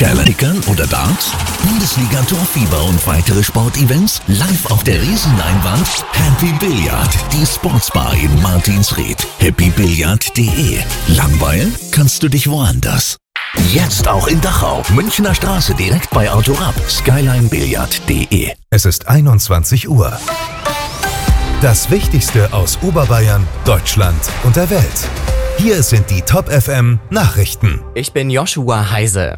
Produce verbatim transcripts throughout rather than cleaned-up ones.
Challenge oder Darts? Bundesliga Torfieber und weitere Sportevents live auf der Riesenneinwand? Happy Billard, die Sportsbar in Martinsried. happy billard punkt de. Langweilen kannst du dich woanders. Jetzt auch in Dachau, Münchner Straße direkt bei Autorab, skyline billard punkt de. Es ist einundzwanzig Uhr. Das Wichtigste aus Oberbayern, Deutschland und der Welt. Hier sind die Top F M Nachrichten. Ich bin Joshua Heise.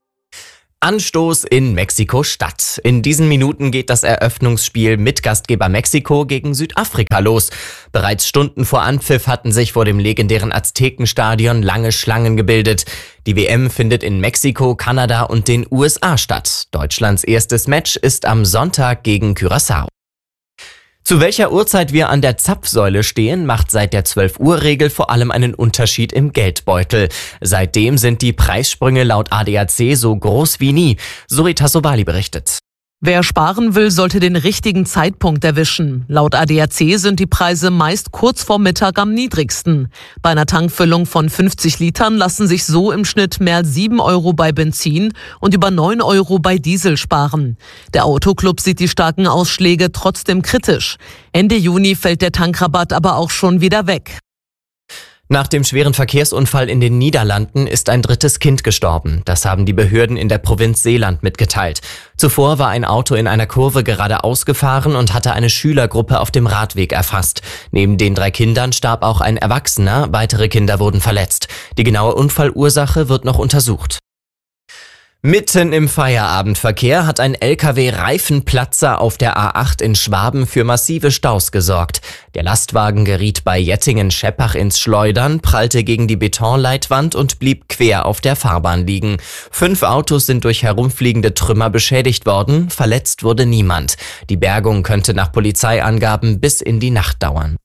Anstoß in Mexiko-Stadt. In diesen Minuten geht das Eröffnungsspiel mit Gastgeber Mexiko gegen Südafrika los. Bereits Stunden vor Anpfiff hatten sich vor dem legendären Aztekenstadion lange Schlangen gebildet. Die W M findet in Mexiko, Kanada und den U S A statt. Deutschlands erstes Match ist am Sonntag gegen Curaçao. Zu welcher Uhrzeit wir an der Zapfsäule stehen, macht seit der zwölf-Uhr-Regel vor allem einen Unterschied im Geldbeutel. Seitdem sind die Preissprünge laut A D A C so groß wie nie. Zoe Tassovali berichtet. Wer sparen will, sollte den richtigen Zeitpunkt erwischen. Laut A D A C sind die Preise meist kurz vor Mittag am niedrigsten. Bei einer Tankfüllung von fünfzig Litern lassen sich so im Schnitt mehr als sieben Euro bei Benzin und über neun Euro bei Diesel sparen. Der Autoclub sieht die starken Ausschläge trotzdem kritisch. Ende Juni fällt der Tankrabatt aber auch schon wieder weg. Nach dem schweren Verkehrsunfall in den Niederlanden ist ein drittes Kind gestorben. Das haben die Behörden in der Provinz Zeeland mitgeteilt. Zuvor war ein Auto in einer Kurve geradeaus gefahren und hatte eine Schülergruppe auf dem Radweg erfasst. Neben den drei Kindern starb auch ein Erwachsener, weitere Kinder wurden verletzt. Die genaue Unfallursache wird noch untersucht. Mitten im Feierabendverkehr hat ein L K W-Reifenplatzer auf der A acht in Schwaben für massive Staus gesorgt. Der Lastwagen geriet bei Jettingen-Scheppach ins Schleudern, prallte gegen die Betonleitwand und blieb quer auf der Fahrbahn liegen. Fünf Autos sind durch herumfliegende Trümmer beschädigt worden, verletzt wurde niemand. Die Bergung könnte nach Polizeiangaben bis in die Nacht dauern.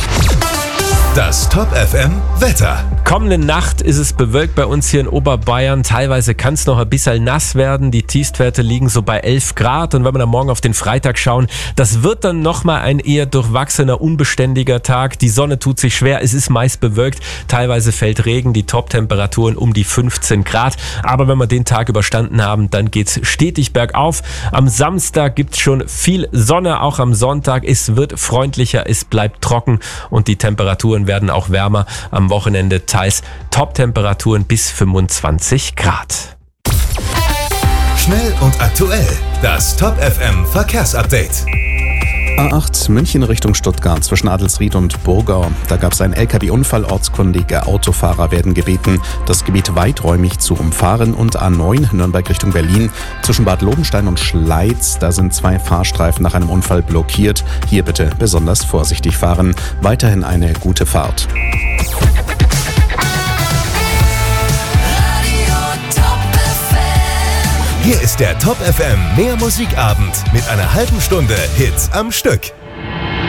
Das Top F M Wetter. Kommende Nacht ist es bewölkt bei uns hier in Oberbayern. Teilweise kann es noch ein bisschen nass werden. Die Tiefstwerte liegen so bei elf Grad. Und wenn wir dann morgen auf den Freitag schauen, das wird dann nochmal ein eher durchwachsener, unbeständiger Tag. Die Sonne tut sich schwer, es ist meist bewölkt. Teilweise fällt Regen, die Top-Temperaturen um die fünfzehn Grad. Aber wenn wir den Tag überstanden haben, dann geht's stetig bergauf. Am Samstag gibt's schon viel Sonne, auch am Sonntag. Es wird freundlicher, es bleibt trocken und die Temperaturen werden auch wärmer. Am Wochenende teils Top-Temperaturen bis fünfundzwanzig Grad. Schnell und aktuell. Das Top F M Verkehrsupdate. A acht München Richtung Stuttgart zwischen Adelsried und Burgau. Da gab es einen L K W-Unfall. Ortskundige Autofahrer werden gebeten, das Gebiet weiträumig zu umfahren. Und A neun Nürnberg Richtung Berlin zwischen Bad Lobenstein und Schleiz. Da sind zwei Fahrstreifen nach einem Unfall blockiert. Hier bitte besonders vorsichtig fahren. Weiterhin eine gute Fahrt. Hier ist der Top F M Mehr Musikabend mit einer halben Stunde Hits am Stück.